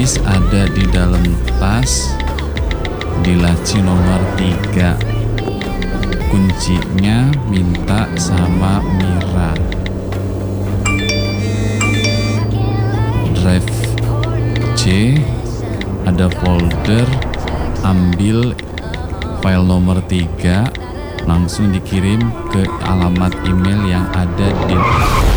disk ada di dalam tas di laci nomor 3. Kuncinya minta sama Mira. Drive C ada folder, ambil file nomor 3, langsung dikirim ke alamat email yang ada di